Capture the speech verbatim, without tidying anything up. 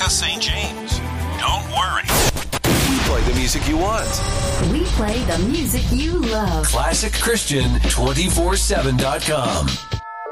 Rebecca Saint James. Don't worry. We play the music you want. We play the music you love. Classic Christian two four seven dot com.